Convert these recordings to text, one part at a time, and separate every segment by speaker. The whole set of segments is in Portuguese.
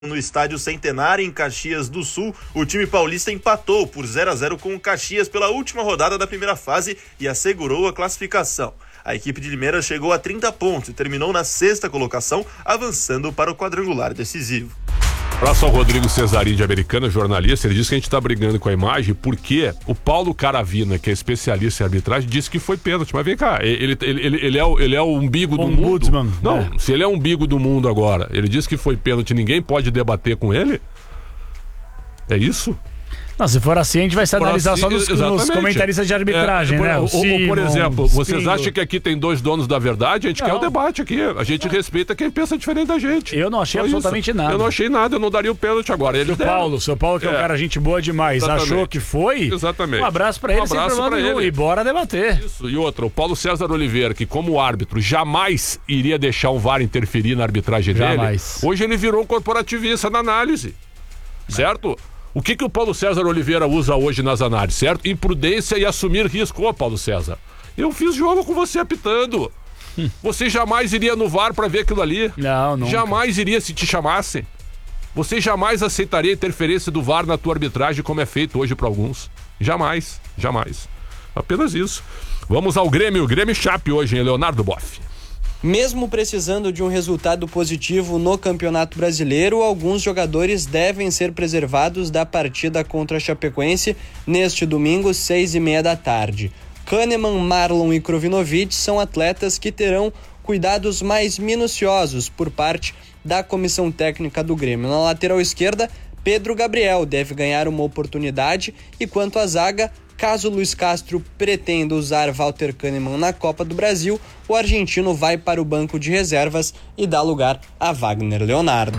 Speaker 1: No estádio Centenário, em Caxias do Sul, o time paulista empatou por 0-0 com o Caxias pela última rodada da primeira fase e assegurou a classificação. A equipe de Limeira chegou a 30 pontos e terminou na 6ª colocação, avançando para o quadrangular decisivo.
Speaker 2: Abraço ao Rodrigo Cesarini de Americana, jornalista. Ele disse que a gente está brigando com a imagem porque o Paulo Caravina, que é especialista em arbitragem, disse que foi pênalti. Mas vem cá, ele é o umbigo do mundo. Não, se ele é o umbigo do mundo agora, ele disse que foi pênalti, ninguém pode debater com ele? É isso?
Speaker 3: Não, se for assim, a gente vai se analisar só nos comentaristas de arbitragem, né?
Speaker 2: Ou, por exemplo, vocês acham que aqui tem dois donos da verdade? A gente quer o debate aqui. A gente respeita quem pensa diferente da gente.
Speaker 3: Eu não achei absolutamente nada.
Speaker 2: Eu não achei nada, eu não daria o pênalti agora.
Speaker 3: Seu Paulo, que é um cara gente boa demais, achou que foi?
Speaker 2: Exatamente.
Speaker 3: Um abraço pra ele, sem problema nenhum. E bora debater.
Speaker 2: Isso. E outra, o Paulo César Oliveira, que como árbitro jamais iria deixar um VAR interferir na arbitragem dele. Hoje ele virou um corporativista na análise. Certo? O que o Paulo César Oliveira usa hoje nas análises, certo? Imprudência e assumir risco. Ô, Paulo César, eu fiz jogo com você apitando. Você jamais iria no VAR pra ver aquilo ali.
Speaker 3: Não.
Speaker 2: Jamais iria se te chamassem. Você jamais aceitaria a interferência do VAR na tua arbitragem, como é feito hoje pra alguns. Jamais. Apenas isso. Vamos ao Grêmio Chape hoje, hein, Leonardo Boff.
Speaker 4: Mesmo precisando de um resultado positivo no Campeonato Brasileiro, alguns jogadores devem ser preservados da partida contra a Chapecoense neste domingo, 6h30 da tarde. Kahneman, Marlon e Krovinovic são atletas que terão cuidados mais minuciosos por parte da comissão técnica do Grêmio. Na lateral esquerda, Pedro Gabriel deve ganhar uma oportunidade e quanto à zaga, caso Luiz Castro pretenda usar Walter Kahneman na Copa do Brasil, o argentino vai para o banco de reservas e dá lugar a Wagner Leonardo.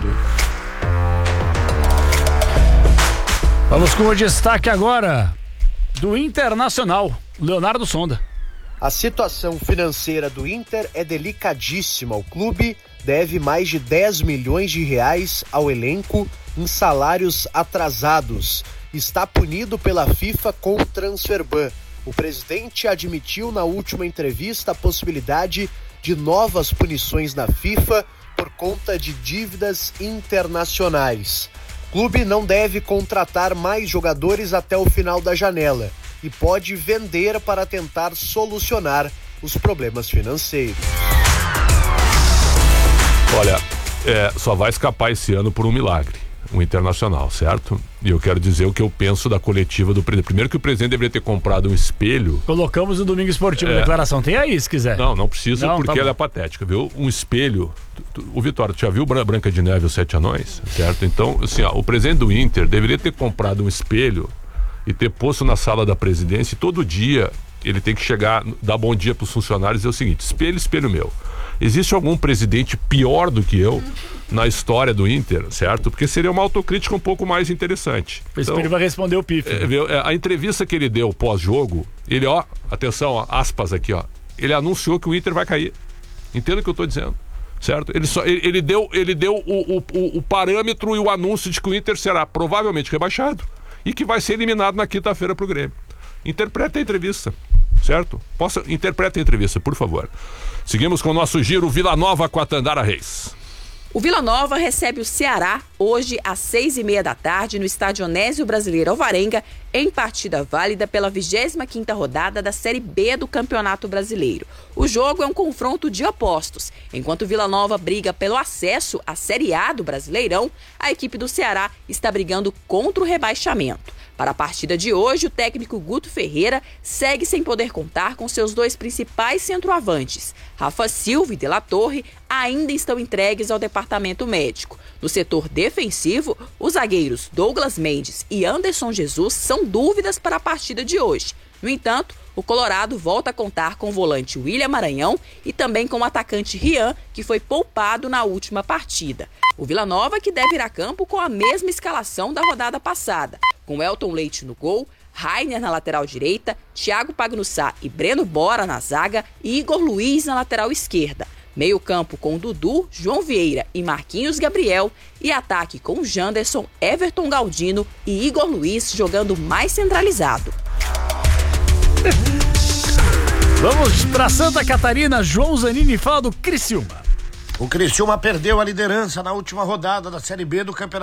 Speaker 3: Vamos com o destaque agora do Internacional, Leonardo Sonda.
Speaker 5: A situação financeira do Inter é delicadíssima. O clube deve mais de 10 milhões de reais ao elenco em salários atrasados. Está punido pela FIFA com o transferban. O presidente admitiu na última entrevista a possibilidade de novas punições na FIFA por conta de dívidas internacionais. O clube não deve contratar mais jogadores até o final da janela e pode vender para tentar solucionar os problemas financeiros.
Speaker 2: Olha, só vai escapar esse ano por um milagre. O Internacional, certo? E eu quero dizer o que eu penso da coletiva do presidente. Primeiro que o presidente deveria ter comprado um espelho.
Speaker 3: Colocamos no Domingo Esportivo a declaração. Tem aí, se quiser.
Speaker 2: Não precisa, porque ela é patética, viu? Um espelho. O Vitória, tu já viu Branca de Neve e os Sete Anões? Certo? Então, assim, o presidente do Inter deveria ter comprado um espelho e ter posto na sala da presidência e todo dia ele tem que chegar, dar bom dia pros funcionários e dizer o seguinte: espelho meu. Existe algum presidente pior do que eu na história do Inter, certo? Porque seria uma autocrítica um pouco mais interessante.
Speaker 3: O espelho vai responder o pife.
Speaker 2: A entrevista que ele deu pós-jogo, ele, atenção, aspas aqui, ele anunciou que o Inter vai cair. Entenda o que eu estou dizendo, certo? Ele deu o parâmetro e o anúncio de que o Inter será provavelmente rebaixado e que vai ser eliminado na quinta-feira pro Grêmio. Interpreta a entrevista, certo? Interpreta a entrevista, por favor. Seguimos com o nosso giro Vila Nova com a Tandara Reis.
Speaker 6: O Vila Nova recebe o Ceará hoje às 6h30 da tarde no estádio Onésio Brasileiro Alvarenga, em partida válida pela 25ª rodada da Série B do Campeonato Brasileiro. O jogo é um confronto de opostos. Enquanto o Vila Nova briga pelo acesso à Série A do Brasileirão, a equipe do Ceará está brigando contra o rebaixamento. Para a partida de hoje, o técnico Guto Ferreira segue sem poder contar com seus dois principais centroavantes. Rafa Silva e De La Torre ainda estão entregues ao departamento médico. No setor defensivo, os zagueiros Douglas Mendes e Anderson Jesus são dúvidas para a partida de hoje. No entanto, o Colorado volta a contar com o volante William Maranhão e também com o atacante Rian, que foi poupado na última partida. O Vila Nova que deve ir a campo com a mesma escalação da rodada passada, com Elton Leite no gol, Rainer na lateral direita, Thiago Pagnussá e Breno Bora na zaga e Igor Luiz na lateral esquerda. Meio campo com Dudu, João Vieira e Marquinhos Gabriel e ataque com Janderson, Everton Galdino e Igor Luiz jogando mais centralizado.
Speaker 3: Vamos para Santa Catarina, João Zanini fala do Criciúma.
Speaker 7: O Criciúma perdeu a liderança na última rodada da Série B do Campeonato